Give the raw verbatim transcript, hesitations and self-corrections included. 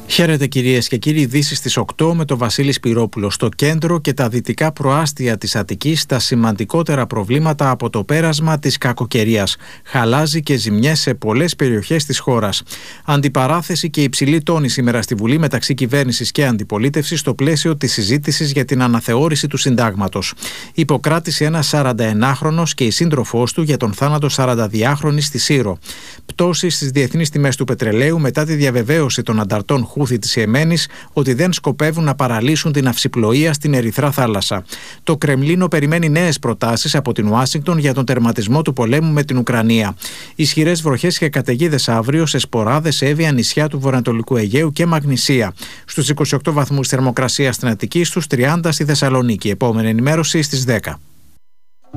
Χαίρετε κυρίες και κύριοι, ειδήσεις στις οκτώ με τον Βασίλη Σπυρόπουλο. Στο κέντρο και τα δυτικά προάστια της Αττικής τα σημαντικότερα προβλήματα από το πέρασμα της κακοκαιρίας. Χαλάζι και ζημιές σε πολλές περιοχές της χώρας. Αντιπαράθεση και υψηλή τόνη σήμερα στη Βουλή μεταξύ κυβέρνησης και αντιπολίτευσης στο πλαίσιο της συζήτησης για την αναθεώρηση του συντάγματος. Υποκράτησε ένας σαρανταενάχρονος και η σύντροφός του για τον θάνατο σαρανταδυάχρονη στη Σύρο. Πτώση στις διεθνείς τιμές του πετρελαίου μετά τη διαβεβαίωση των ανταρτών Χούθη της Ιεμένης ότι δεν σκοπεύουν να παραλύσουν την αυσιπλοεία στην Ερυθρά θάλασσα. Το Κρεμλίνο περιμένει νέες προτάσεις από την Ουάσιγκτον για τον τερματισμό του πολέμου με την Ουκρανία. Ισχυρές βροχές και καταιγίδες αύριο σε Σποράδες, Εύβοια, νησιά του Βορειοανατολικού Αιγαίου και Μαγνησία. Στους είκοσι οκτώ βαθμούς θερμοκρασία στην Αττική, στους τριάντα στη Θεσσαλονίκη. Επόμενη ενημέρωση στις δέκα.